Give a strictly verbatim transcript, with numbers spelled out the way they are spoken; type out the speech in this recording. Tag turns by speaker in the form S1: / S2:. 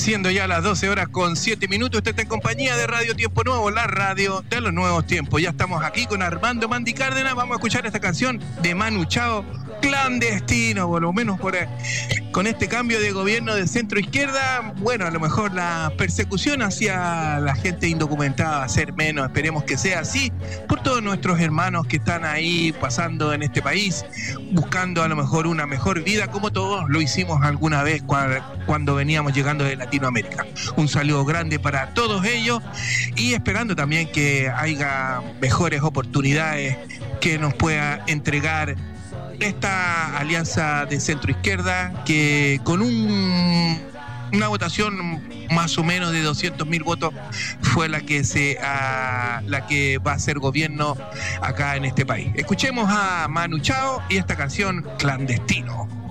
S1: Siendo ya las doce horas con siete minutos, usted está en compañía de Radio Tiempo Nuevo, la radio de los nuevos tiempos. Ya estamos aquí con Armando Mandy Cárdenas. Vamos a escuchar esta canción de Manu Chao, Clandestino, por lo menos por eh, con este cambio de gobierno de centro izquierda. Bueno, a lo mejor la persecución hacia la gente indocumentada va a ser menos. Esperemos que sea así por todos nuestros hermanos que están ahí pasando en este país, buscando a lo mejor una mejor vida, como todos lo hicimos alguna vez cuando, cuando veníamos llegando de Latinoamérica. Un saludo grande para todos ellos y esperando también que haya mejores oportunidades que nos pueda entregar esta alianza de centro izquierda, que con un, una votación más o menos de doscientos mil votos fue la que se a, la que va a ser gobierno acá en este país. Escuchemos a Manu Chao y esta canción Clandestino.